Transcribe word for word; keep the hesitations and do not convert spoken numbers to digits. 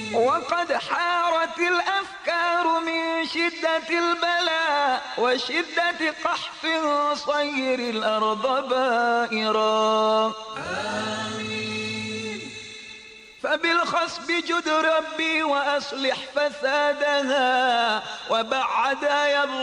وقد حارت الأفكار من شدة البلاء وشدة قحف صير الأرض بائرا. آمين. فبالخصب جد ربي وأصلح فسادها وبعد يبغى